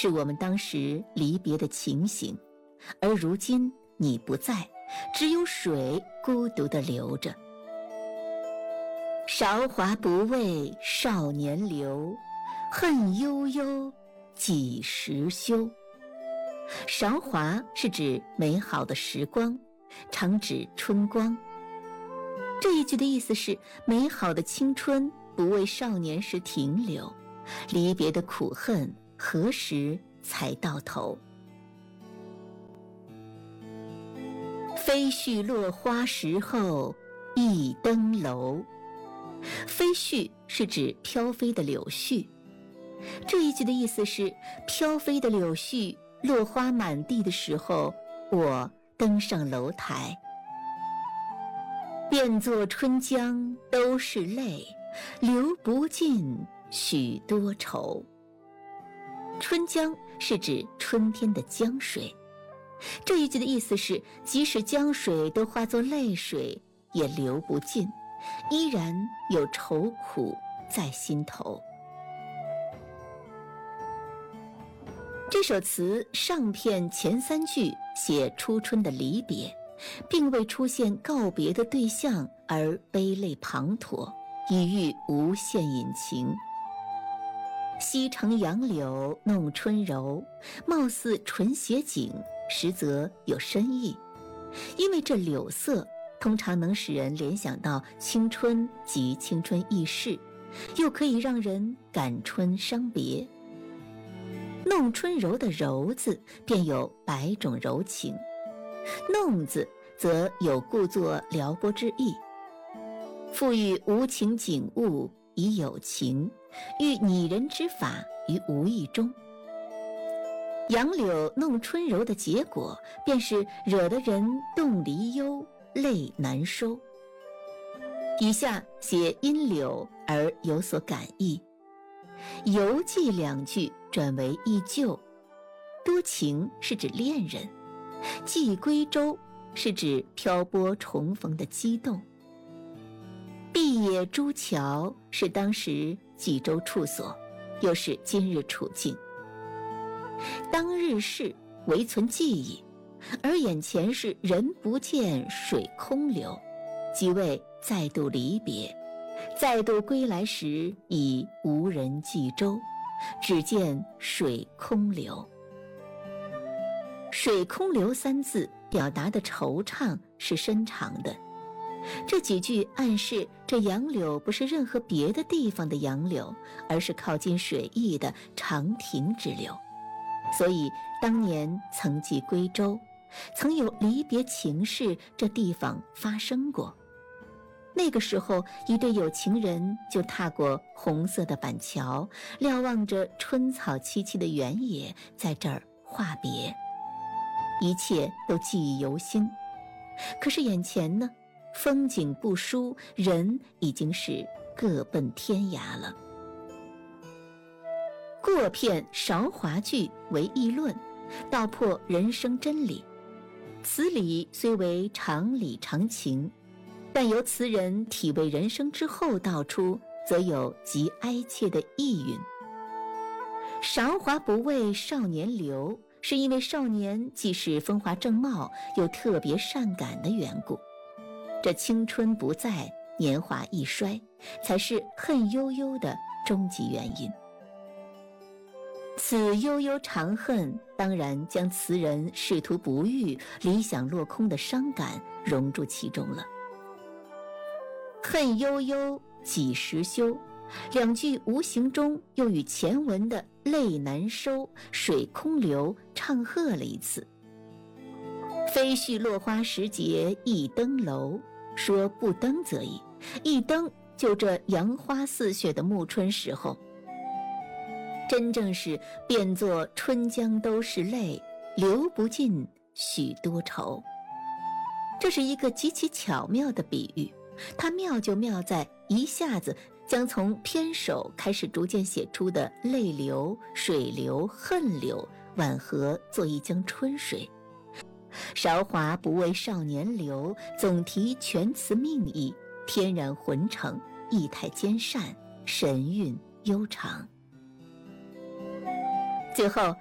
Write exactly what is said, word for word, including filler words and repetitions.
是我们当时离别的情形，而如今你不在，只有水孤独地流着。韶华不为少年留，恨悠悠几时休。韶华是指美好的时光，常指春光。这一句的意思是，美好的青春不为少年时停留，离别的苦恨何时才到头？飞絮落花时候一登楼。飞絮是指飘飞的柳絮，这一句的意思是，飘飞的柳絮落花满地的时候，我登上楼台。变作春江都是泪，流不尽许多愁。春江是指春天的江水，这一句的意思是，即使江水都化作泪水，也流不尽，依然有愁苦在心头。这首词上片前三句写初春的离别，并未出现告别的对象而悲泪滂沱，以喻无限隐情。西城杨柳弄春柔，貌似纯写景，实则有深意。因为这柳色通常能使人联想到青春及青春易逝，又可以让人感春伤别。弄春柔的柔字便有百种柔情，弄字则有故作撩拨之意，赋予无情景物以有情，寓拟人之法于无意中。杨柳弄春柔的结果，便是惹得人动离忧，泪难收。以下写因柳而有所感意，游记两句转为忆旧，多情是指恋人，寄归舟是指漂泊重逢的激动。碧野朱桥是当时济州处所，又是今日处境。当日事唯存记忆，而眼前是人不见水空流，即为再度离别。再度归来时已无人济舟，只见水空流。水空流三字表达的惆怅是深长的，这几句暗示这杨柳不是任何别的地方的杨柳，而是靠近水域的长亭之流。所以当年曾寄归舟，曾有离别情事这地方发生过。那个时候，一对有情人就踏过红色的板桥，瞭望着春草萋萋的原野，在这儿话别，一切都记忆犹新。可是眼前呢，风景不输，人已经是各奔天涯了。过片韶华句为议论，道破人生真理。此理虽为常理常情，但由词人体味人生之后道出，则有极哀切的意蕴。韶华不为少年留，是因为少年既是风华正茂，又特别善感的缘故。这青春不在，年华易衰，才是恨悠悠的终极原因。此悠悠长恨，当然将词人仕途不遇、理想落空的伤感融入其中了。恨悠悠几时休，两句无形中又与前文的泪难收、水空流唱和了一次。飞絮落花时节一登楼，说不登则已，一登就这杨花似雪的暮春时候。真正是变作春江都是泪，流不尽许多愁。这是一个极其巧妙的比喻，它妙就妙在一下子将从篇首开始逐渐写出的泪流、水流、恨流婉合作一江春水。韶华不为少年留，总题全词命意，天然浑成，意态兼善，神韵悠长。最后